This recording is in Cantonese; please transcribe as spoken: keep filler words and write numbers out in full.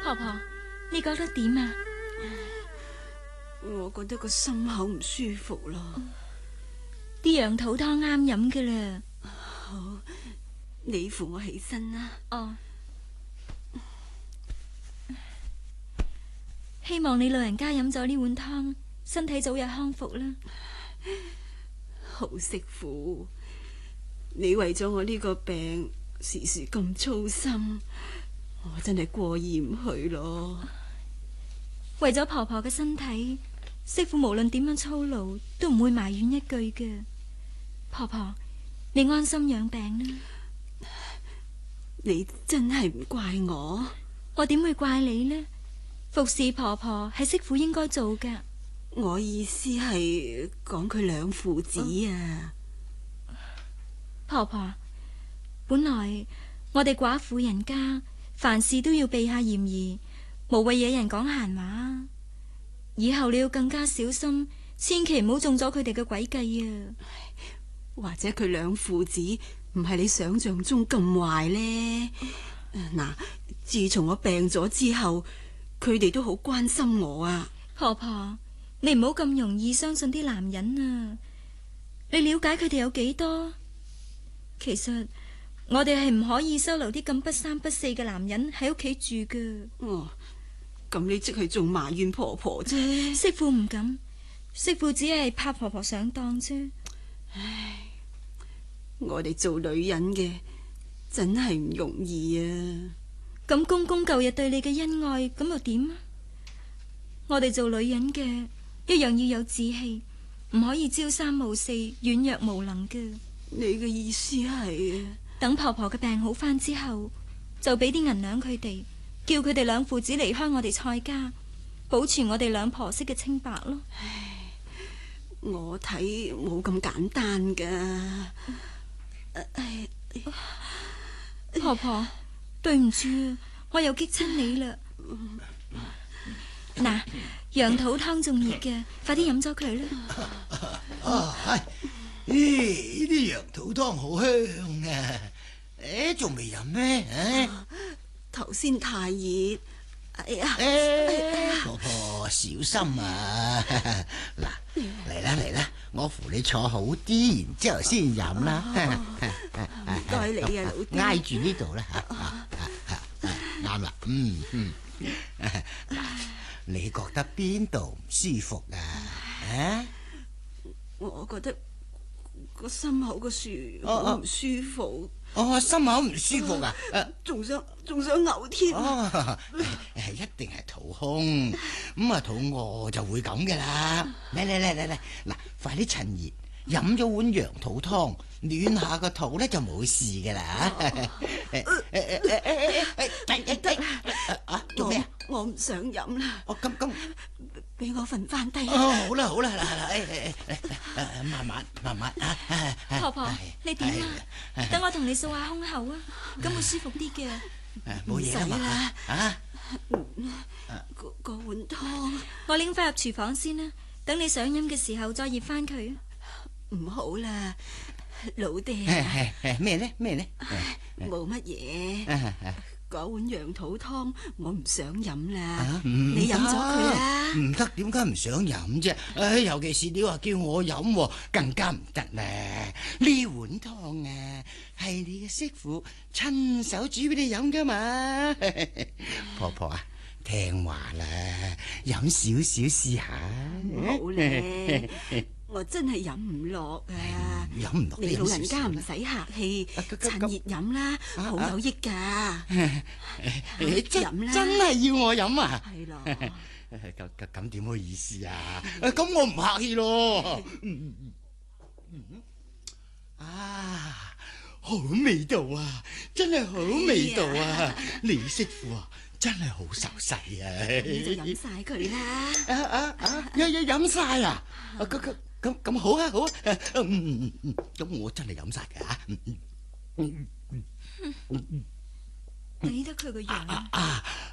婆婆，你覺得點啊？ 我覺得個心口唔舒服咯。 啲羊肚湯啱飲㗎啦。 好，你扶我起身啦。 哦，希望你老人家飲咗呢碗湯，身體早日康復啦。 好媳婦，你為咗我呢個病時時咁操心，我真係過意唔去咯。 為咗婆婆嘅身體，媳婦無論點樣操勞都唔會埋怨一句嘅。婆婆，你安心養病啦。 你真係唔怪我？ 我點會怪你呢？服侍婆婆係媳婦應該做噶。 我意思係講佢兩父子啊。 婆婆，本來我哋寡婦人家凡事都要避下嫌疑，無謂惹人講閒話。以後你要更加小心，千祈唔好中咗佢哋嘅詭計啊！ 或者佢兩父子唔係你想象中咁壞呢？嗱，自從我病咗之後，佢哋都好關心我啊。 婆婆，你唔好咁容易相信啲男人啊！你了解佢哋有幾多？其實我哋係唔可以收留啲咁不三不四嘅男人喺屋企住㗎。 哦，咁你即係仲埋怨婆婆啫？ 媳婦唔敢，媳婦只係怕婆婆上當啫。 唉，我哋做女人嘅真係唔容易啊！ 咁公公舊日對你嘅恩愛，咁又點啊？我哋做女人嘅一樣要有志氣，唔可以朝三暮四、軟弱無能嘅。 你嘅意思係？ 等婆婆嘅病好翻之後，就俾啲銀兩佢哋，叫佢哋兩父子離開我哋蔡家，保存我哋兩婆媳嘅清白咯。 唉，我睇冇咁簡單噶。唉， 婆婆，對唔住啊，我又激親你啦。嗱，羊肚湯仲熱嘅，快啲飲咗佢啦。 啊，係，咦，呢啲羊肚湯好香啊！誒，仲未飲咩？ 頭先太熱。哎呀， 誒，婆婆小心啊！嗱，嚟啦嚟啦，我扶你坐好啲，然之後先飲啦。 唔該你啊，老爹。 挨住呢度啦，啱啦。嗯嗯，嗱，你覺得邊度唔舒服啊？啊？ 我覺得個心口個樹好唔舒服。 哦，心口唔舒服啊！ 仲想仲想嘔添。 哦，一定係肚空，咁啊肚餓就會咁噶啦。嚟嚟嚟嚟嚟，嗱，快啲趁熱飲咗碗羊肚湯，暖下個肚咧就冇事噶啦。誒誒誒誒誒，啊，做咩啊？ 我唔想飲啦。 哦，咁咁， 俾我瞓翻低。 哦，好啦好啦，嗱嗱，誒誒誒，慢慢慢慢啊。 婆婆，你點啊？等我同你掃下胸口啊，咁會舒服啲嘅。 冇嘢啦嘛。啊， 嗰嗰碗湯， 我拎翻入廚房先啦，等你想飲嘅時候再熱翻佢。 唔好啦，老爹。 咩呢咩呢？ 冇乜嘢。嗰碗羊肚湯我唔想飲啦。 啊、 你飲咗佢啦。 唔得，點解唔想飲啫？唉，尤其是你話叫我飲，更加唔得咧。呢碗湯啊，係你嘅媳婦親手煮俾你飲噶嘛。婆婆啊，聽話啦，飲少少試下。 好咧。我真係飲唔落啊！ 飲唔落， 你老人家唔使客氣，趁熱飲啦，好有益噶。飲啦， 真係要我飲啊？ 係咯。 咁咁咁點好意思啊？咁我唔客氣咯。啊，好味道啊！真係好味道啊！你媳婦啊，真係好手勢啊！ 你就飲晒佢啦。 啊啊啊！一一飲晒啊！咁咁。咁咁好啊好啊，嗯嗯咁我真係飲晒嘅吓，嗯嗯嗯嗯， 理得佢個樣。 啊